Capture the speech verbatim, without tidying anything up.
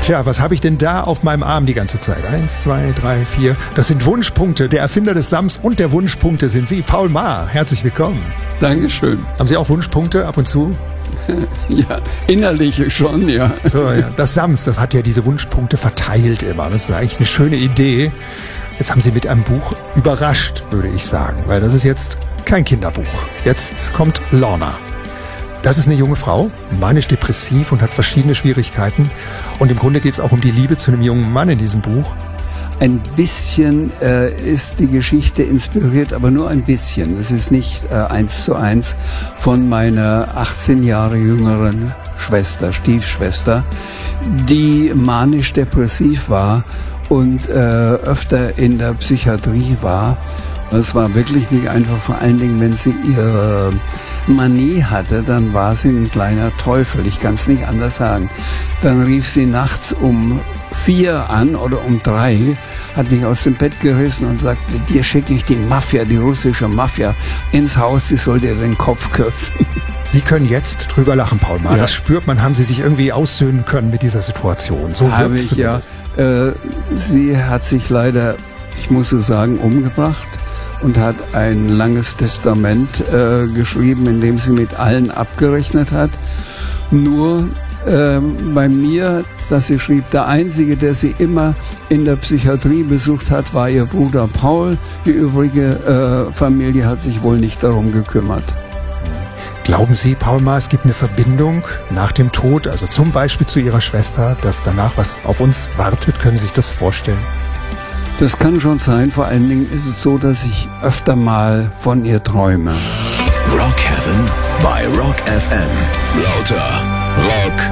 Tja, was habe ich denn da auf meinem Arm die ganze Zeit? Eins, zwei, drei, vier. Das sind Wunschpunkte. Der Erfinder des Sams und der Wunschpunkte sind Sie, Paul Maar. Herzlich willkommen. Dankeschön. Haben Sie auch Wunschpunkte ab und zu? Ja, innerliche schon, ja. So, ja. Das Sams, das hat ja diese Wunschpunkte verteilt immer. Das ist eigentlich eine schöne Idee. Jetzt haben Sie mit einem Buch überrascht, würde ich sagen, weil das ist jetzt kein Kinderbuch. Jetzt kommt Lorna. Das ist eine junge Frau, manisch-depressiv und hat verschiedene Schwierigkeiten. Und im Grunde geht es auch um die Liebe zu einem jungen Mann in diesem Buch. Ein bisschen äh, ist die Geschichte inspiriert, aber nur ein bisschen. Es ist nicht äh, eins zu eins von meiner achtzehn Jahre jüngeren Schwester, Stiefschwester, die manisch-depressiv war und äh, öfter in der Psychiatrie war. Es war wirklich nicht einfach, vor allen Dingen, wenn sie ihre Manie hatte, dann war sie ein kleiner Teufel, ich kann es nicht anders sagen. Dann rief sie nachts um vier an oder um drei, hat mich aus dem Bett gerissen und sagte, dir schicke ich die Mafia, die russische Mafia, ins Haus, die soll dir den Kopf kürzen. Sie können jetzt drüber lachen, Paul Maar. Ja. Das spürt man, haben Sie sich irgendwie aussöhnen können mit dieser Situation. So habe ich, ja. Äh, sie hat sich leider, ich muss es sagen, umgebracht und hat ein langes Testament äh, geschrieben, in dem sie mit allen abgerechnet hat. Nur ähm, bei mir, dass sie schrieb, der Einzige, der sie immer in der Psychiatrie besucht hat, war ihr Bruder Paul. Die übrige äh, Familie hat sich wohl nicht darum gekümmert. Glauben Sie, Paul Maar, es gibt eine Verbindung nach dem Tod, also zum Beispiel zu Ihrer Schwester, dass danach was auf uns wartet? Können Sie sich das vorstellen? Das kann schon sein. Vor allen Dingen ist es so, dass ich öfter mal von ihr träume. Rock Heaven bei Rock F M. Lauter Rock